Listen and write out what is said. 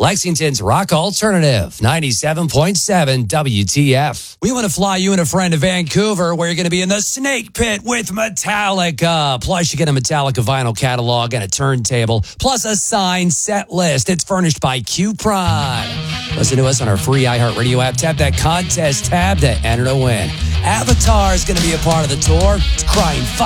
Lexington's Rock Alternative, 97.7 WTF. We want to fly you and a friend to Vancouver, where you're going to be in the Snake Pit with Metallica. Plus, you get a Metallica vinyl catalog and a turntable, plus a signed set list. It's furnished by Q Prime. Listen to us on our free iHeartRadio app. Tap that contest tab to enter to win. Avatar is going to be a part of the tour. It's crying